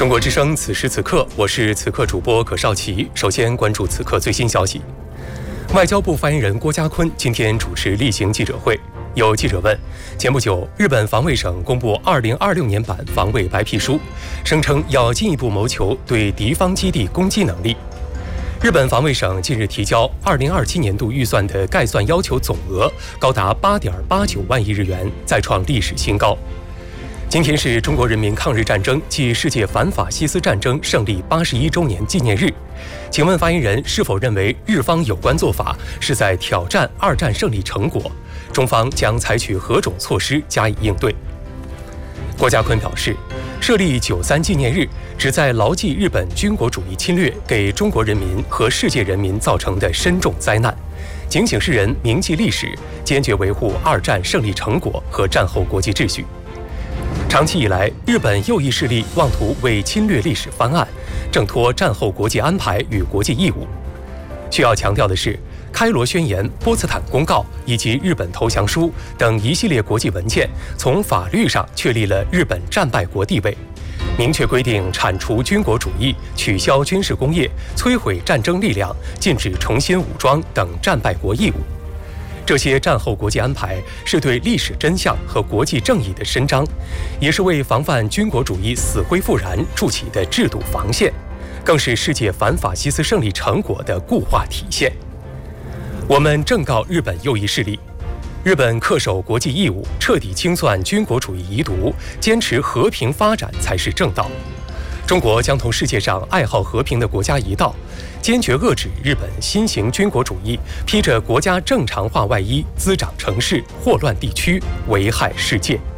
中国之声，此时此刻，我是此刻主播葛少奇。首先关注此刻最新消息。外交部发言人郭家坤今天主持例行记者会，有记者问：前不久，日本防卫省公布2026年版防卫白皮书，声称要进一步谋求对敌方基地攻击能力。日本防卫省近日提交2027年度预算的概算要求总额高达8.89万亿日元，再创历史新高。今天是中国人民抗日战争暨世界反法西斯战争胜利81周年纪念日，请问发言人是否认为日方有关做法是在挑战二战胜利成果？中方将采取何种措施加以应对？郭家坤表示，设立93纪念日旨在牢记日本军国主义侵略给中国人民和世界人民造成的深重灾难，警醒世人铭记历史，坚决维护二战胜利成果和战后国际秩序。长期以来，日本右翼势力妄图为侵略历史翻案，挣脱战后国际安排与国际义务。需要强调的是，开罗宣言、波茨坦公告以及日本投降书等一系列国际文件，从法律上确立了日本战败国地位，明确规定铲除军国主义、取消军事工业、摧毁战争力量、禁止重新武装等战败国义务。这些战后国际安排是对历史真相和国际正义的伸张，也是为防范军国主义死灰复燃筑起的制度防线，更是世界反法西斯胜利成果的固化体现。我们正告日本右翼势力，日本恪守国际义务，彻底清算军国主义遗毒，坚持和平发展才是正道。中国将同世界上爱好和平的国家一道，坚决遏制日本新型军国主义披着国家正常化外衣滋长城市、祸乱地区、危害世界。